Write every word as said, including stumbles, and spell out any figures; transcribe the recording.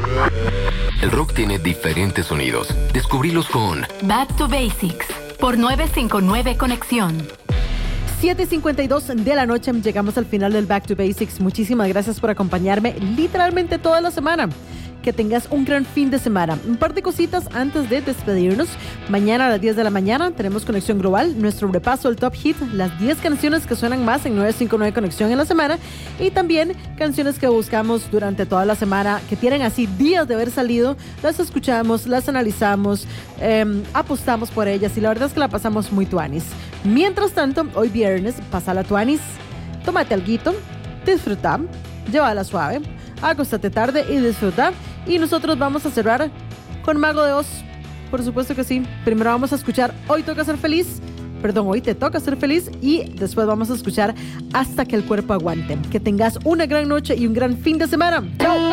El rock tiene diferentes sonidos. Descubrílos con Back to Basics por nueve cinco nueve Conexión. siete cincuenta y dos de la noche, llegamos al final del Back to Basics. Muchísimas gracias por acompañarme literalmente toda la semana. Que tengas un gran fin de semana. Un par de cositas antes de despedirnos. Mañana a las diez de la mañana tenemos Conexión Global, nuestro repaso del Top Hit, las diez canciones que suenan más en nueve cinco nueve Conexión en la semana, y también canciones que buscamos durante toda la semana, que tienen así días de haber salido, las escuchamos, las analizamos, eh, apostamos por ellas, y la verdad es que la pasamos muy tuanis. Mientras tanto, hoy viernes, pásala tuanis, tómate alguito, disfruta, llévala suave, acostate tarde y disfruta. Y nosotros vamos a cerrar con Mago de Oz. Por supuesto que sí. Primero vamos a escuchar Hoy Toca Ser Feliz. Perdón, Hoy Te Toca Ser Feliz. Y después vamos a escuchar Hasta que el Cuerpo Aguante. Que tengas una gran noche y un gran fin de semana. ¡Chao!